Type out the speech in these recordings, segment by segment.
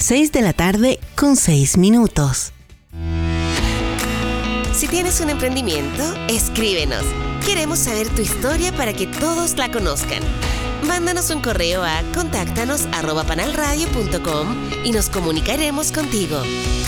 6:06 p.m. Si tienes un emprendimiento, escríbenos. Queremos saber tu historia para que todos la conozcan. Mándanos un correo a contáctanos@panalradio.com y nos comunicaremos contigo.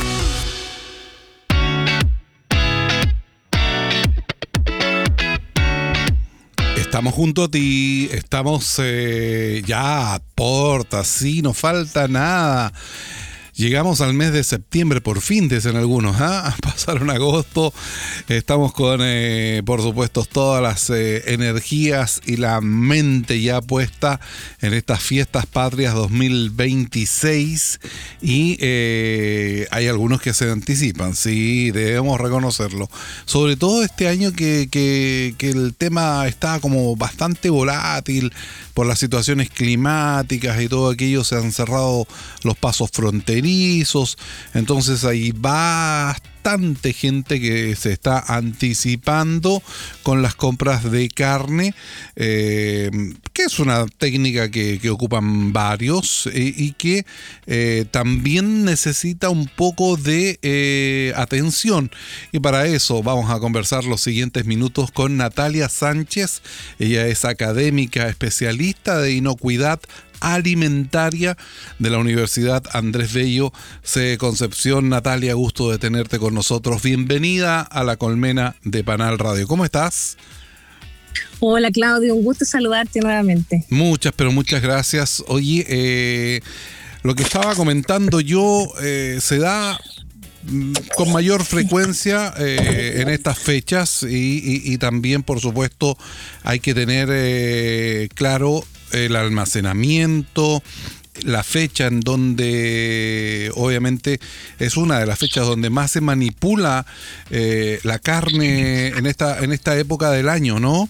Estamos junto a ti, estamos ya a puertas, sí, no falta nada. Llegamos al mes de septiembre, por fin, dicen algunos, ¿ah? Pasaron agosto, estamos con, por supuesto, todas las energías y la mente ya puesta en estas fiestas patrias 2026 y hay algunos que se anticipan, sí, debemos reconocerlo. Sobre todo este año que el tema está como bastante volátil por las situaciones climáticas y todo aquello, se han cerrado los pasos fronterizos, entonces hay bastante gente que se está anticipando con las compras de carne, que es una técnica que ocupan varios y que también necesita un poco de atención, y para eso vamos a conversar los siguientes minutos con Natalia Sánchez. Ella es académica especialista de inocuidad alimentaria de la Universidad Andrés Bello, sede de Concepción. Natalia, gusto de tenerte con nosotros. Bienvenida a la colmena de Panal Radio. ¿Cómo estás? Hola, Claudio, un gusto saludarte nuevamente. Muchas gracias. Oye, lo que estaba comentando yo se da con mayor frecuencia en estas fechas y también, por supuesto, hay que tener claro el almacenamiento, la fecha en donde obviamente es una de las fechas donde más se manipula la carne en esta época del año, ¿no?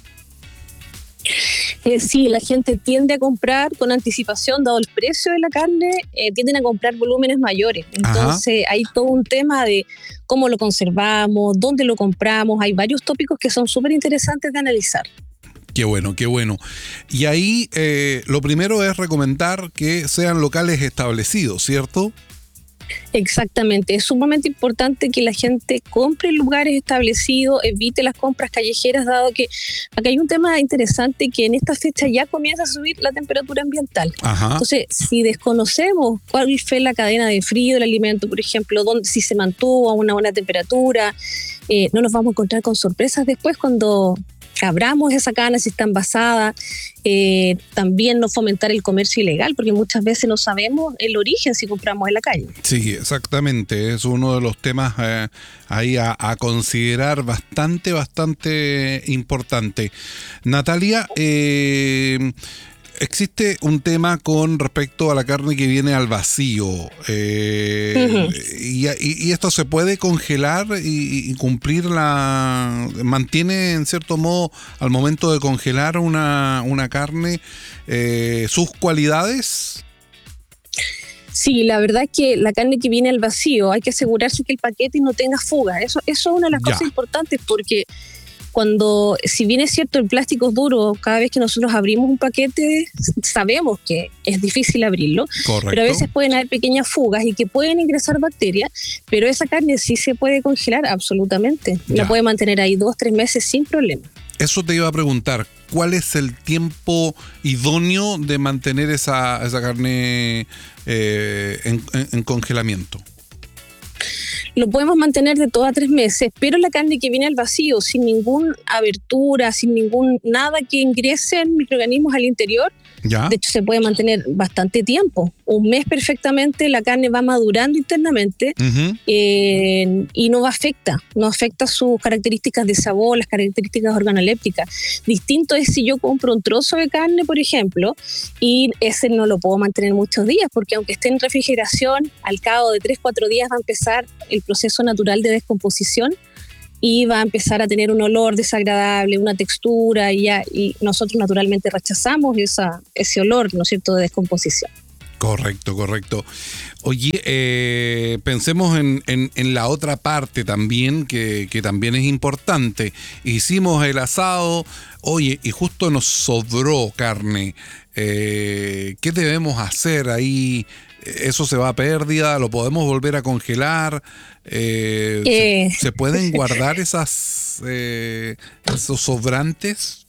Sí, la gente tiende a comprar con anticipación, dado el precio de la carne, tienden a comprar volúmenes mayores. Entonces hay todo un tema de cómo lo conservamos, dónde lo compramos. Hay varios tópicos que son súper interesantes de analizar. Qué bueno, qué bueno. Y ahí lo primero es recomendar que sean locales establecidos, ¿cierto? Exactamente, es sumamente importante que la gente compre en lugares establecidos, evite las compras callejeras, dado que acá hay un tema interesante que en esta fecha ya comienza a subir la temperatura ambiental. Ajá. Entonces, si desconocemos cuál fue la cadena de frío del alimento, por ejemplo, si se mantuvo a una buena temperatura, no nos vamos a encontrar con sorpresas después cuando abramos esa carne, si está envasada. También no fomentar el comercio ilegal, porque muchas veces no sabemos el origen si compramos en la calle. Sí, exactamente, es uno de los temas ahí a considerar bastante importante. Natalia, existe un tema con respecto a la carne que viene al vacío, y esto se puede congelar y cumplir mantiene en cierto modo al momento de congelar una carne sus cualidades. Sí, la verdad es que la carne que viene al vacío hay que asegurarse que el paquete no tenga fugas. Eso es una de las cosas importantes, porque si bien es cierto el plástico es duro, cada vez que nosotros abrimos un paquete sabemos que es difícil abrirlo. Correcto. Pero a veces pueden haber pequeñas fugas y que pueden ingresar bacterias, pero esa carne sí se puede congelar absolutamente. La puede mantener ahí 2-3 meses sin problema. Eso te iba a preguntar, ¿cuál es el tiempo idóneo de mantener esa carne en congelamiento? Lo podemos mantener de 2 a 3 meses, pero la carne que viene al vacío, sin ninguna abertura, sin nada que ingrese microorganismos al interior, de hecho se puede mantener bastante tiempo. Un mes perfectamente, la carne va madurando internamente y no afecta sus características de sabor, las características organolépticas. Distinto es si yo compro un trozo de carne, por ejemplo, y ese no lo puedo mantener muchos días, porque aunque esté en refrigeración, al cabo de 3-4 días va a empezar el proceso natural de descomposición y va a empezar a tener un olor desagradable, una textura, y nosotros naturalmente rechazamos ese olor, ¿no es cierto?, de descomposición. Correcto. Oye, pensemos en la otra parte también, que también es importante. Hicimos el asado, oye, y justo nos sobró carne. ¿Qué debemos hacer ahí? ¿eso se va a pérdida? ¿Lo podemos volver a congelar? ¿Se pueden guardar esos sobrantes?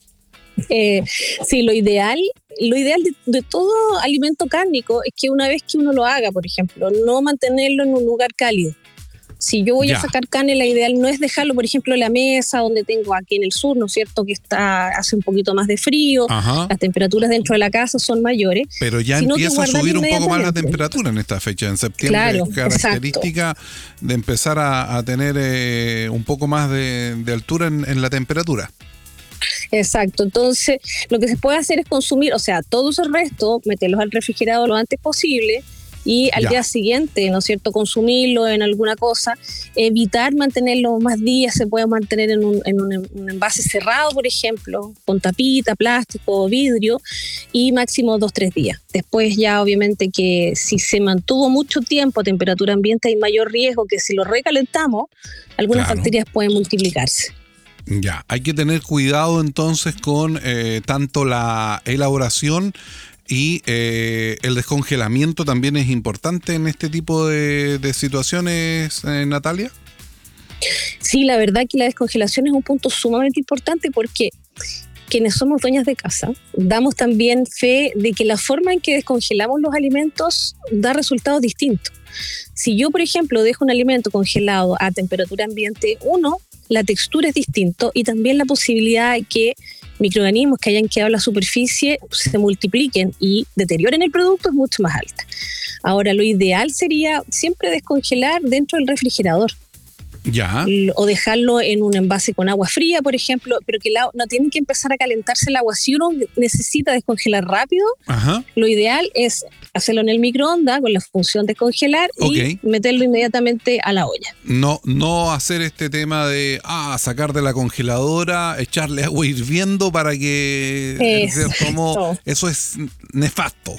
Sí, lo ideal de todo alimento cárnico es que una vez que uno lo haga, por ejemplo, no mantenerlo en un lugar cálido. Si yo voy a sacar carne, la ideal no es dejarlo, por ejemplo, en la mesa donde tengo aquí en el sur, ¿no es cierto?, que hace un poquito más de frío, las temperaturas dentro de la casa son mayores. Pero ya empieza a subir un poco más la temperatura en esta fecha, en septiembre. Claro, es característica de empezar a tener un poco más de altura en la temperatura. Exacto, entonces lo que se puede hacer es consumir, o sea, todos esos restos, meterlos al refrigerador lo antes posible y al día siguiente, ¿no es cierto?, consumirlo en alguna cosa, evitar mantenerlo más días, se puede mantener en un envase cerrado, por ejemplo, con tapita, plástico o vidrio, y máximo 2-3 días. Después ya obviamente que si se mantuvo mucho tiempo a temperatura ambiente hay mayor riesgo que si lo recalentamos, algunas bacterias pueden multiplicarse. Ya, hay que tener cuidado entonces con tanto la elaboración y el descongelamiento también es importante en este tipo de situaciones, Natalia. Sí, la verdad que la descongelación es un punto sumamente importante porque quienes somos dueñas de casa damos también fe de que la forma en que descongelamos los alimentos da resultados distintos. Si yo, por ejemplo, dejo un alimento congelado a temperatura ambiente 1, la textura es distinto y también la posibilidad de que microorganismos que hayan quedado en la superficie se multipliquen y deterioren el producto es mucho más alta. Ahora, lo ideal sería siempre descongelar dentro del refrigerador. Ya. O dejarlo en un envase con agua fría, por ejemplo, pero que no tiene que empezar a calentarse el agua. Si uno necesita descongelar rápido, lo ideal es hacerlo en el microondas con la función de congelar y meterlo inmediatamente a la olla. No hacer este tema de sacar de la congeladora, echarle agua hirviendo para que eso es nefasto.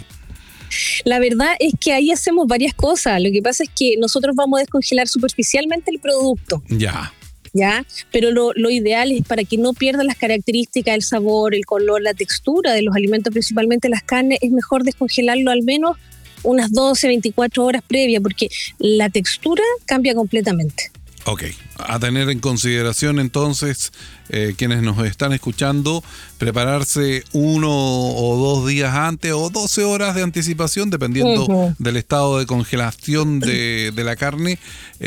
La verdad es que ahí hacemos varias cosas. Lo que pasa es que nosotros vamos a descongelar superficialmente el producto. Ya. Pero lo ideal es para que no pierda las características, el sabor, el color, la textura de los alimentos, principalmente las carnes, es mejor descongelarlo al menos unas 12, 24 horas previas, porque la textura cambia completamente. Ok, a tener en consideración entonces, quienes nos están escuchando, prepararse 1 o 2 días antes o 12 horas de anticipación, dependiendo del estado de congelación de la carne,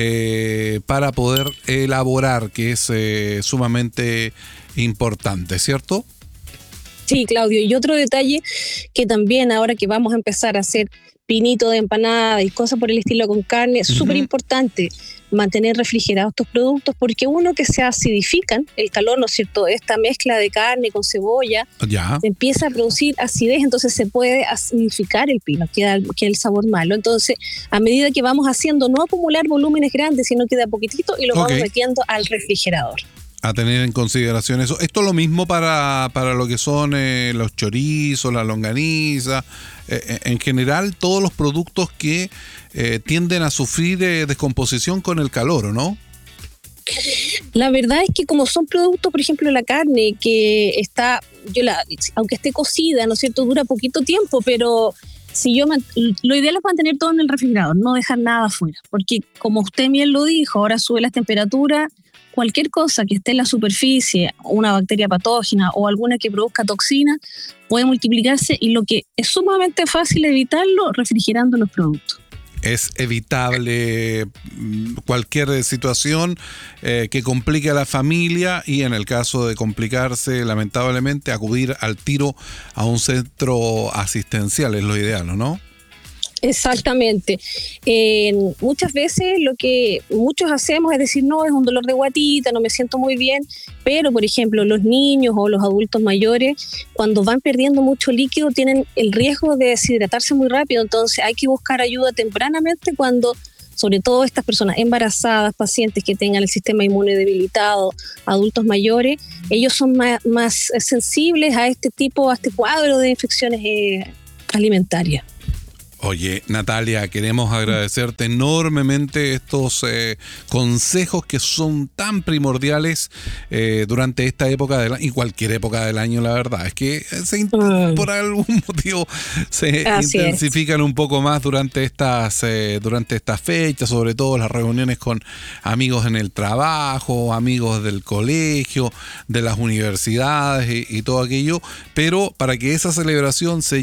para poder elaborar, que es sumamente importante, ¿cierto? Sí, Claudio, y otro detalle que también ahora que vamos a empezar a hacer pinito de empanada y cosas por el estilo con carne, es súper importante mantener refrigerados estos productos porque que se acidifican, el calor, ¿no es cierto?, esta mezcla de carne con cebolla empieza a producir acidez, entonces se puede acidificar el pino, queda el sabor malo. Entonces, a medida que vamos haciendo, no acumular volúmenes grandes, sino que de a poquitito y lo vamos metiendo al refrigerador. A tener en consideración eso. Esto es lo mismo para lo que son los chorizos, la longaniza, en general todos los productos que tienden a sufrir descomposición con el calor, ¿o no? La verdad es que como son productos, por ejemplo, la carne que está, aunque esté cocida, ¿no es cierto?, dura poquito tiempo, pero lo ideal es mantener todo en el refrigerador, no dejar nada afuera, porque como usted bien lo dijo, ahora sube las temperaturas. Cualquier cosa que esté en la superficie, una bacteria patógena o alguna que produzca toxina, puede multiplicarse y lo que es sumamente fácil evitarlo refrigerando los productos. Es evitable cualquier situación que complique a la familia y en el caso de complicarse, lamentablemente, acudir al tiro a un centro asistencial es lo ideal, ¿no? Exactamente. Muchas veces lo que muchos hacemos es decir, no, es un dolor de guatita, no me siento muy bien, pero por ejemplo los niños o los adultos mayores cuando van perdiendo mucho líquido tienen el riesgo de deshidratarse muy rápido, entonces hay que buscar ayuda tempranamente cuando, sobre todo estas personas embarazadas, pacientes que tengan el sistema inmune debilitado, adultos mayores, ellos son más sensibles a este cuadro de infecciones alimentarias. Oye, Natalia, queremos agradecerte enormemente estos consejos que son tan primordiales durante esta época del año, y cualquier época del año, la verdad. Es que por algún motivo se intensifican un poco más durante estas fechas, sobre todo las reuniones con amigos en el trabajo, amigos del colegio, de las universidades y todo aquello. Pero para que esa celebración se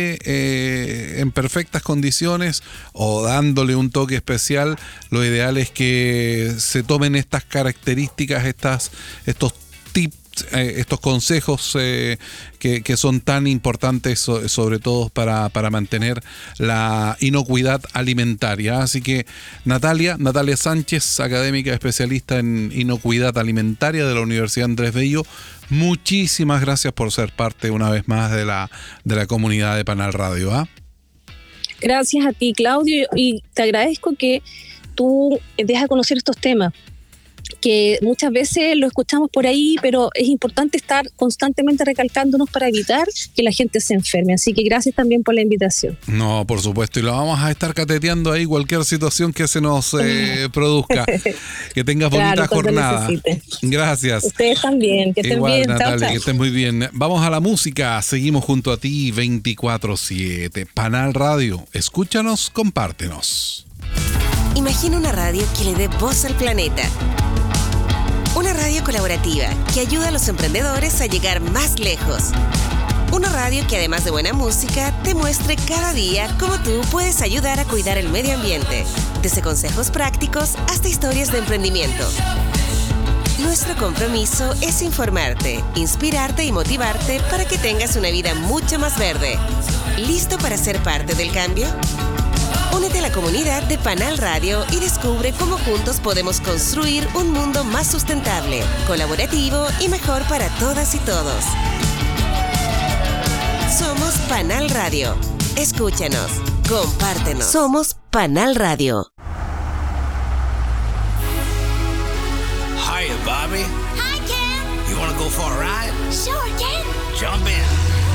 lleve en perfectas condiciones o dándole un toque especial, lo ideal es que se tomen estas características, estos tips, estos consejos que son tan importantes, sobre todo para mantener la inocuidad alimentaria. Así que Natalia Sánchez, académica especialista en inocuidad alimentaria de la Universidad Andrés Bello, muchísimas gracias por ser parte una vez más de la comunidad de Panal Radio. Gracias a ti, Claudio, y te agradezco que tú des a conocer estos temas, que muchas veces lo escuchamos por ahí, pero es importante estar constantemente recalcándonos para evitar que la gente se enferme. Así que gracias también por la invitación. No, por supuesto, y lo vamos a estar cateteando ahí cualquier situación que se nos produzca. Que tengas bonita jornada. Gracias. Ustedes también, que estén bien. Natalia, chao. Que estén muy bien. Vamos a la música, seguimos junto a ti 24/7. Panal Radio, escúchanos, compártenos. Imagina una radio que le dé voz al planeta. Una radio colaborativa que ayuda a los emprendedores a llegar más lejos. Una radio que además de buena música, te muestre cada día cómo tú puedes ayudar a cuidar el medio ambiente. Desde consejos prácticos hasta historias de emprendimiento. Nuestro compromiso es informarte, inspirarte y motivarte para que tengas una vida mucho más verde. ¿Listo para ser parte del cambio? Únete a la comunidad de Panal Radio y descubre cómo juntos podemos construir un mundo más sustentable, colaborativo y mejor para todas y todos. Somos Panal Radio. Escúchanos, compártenos. Somos Panal Radio. Hiya, Bobby. Hi, Ken. You want to go for a ride? Sure, Ken. Jump in.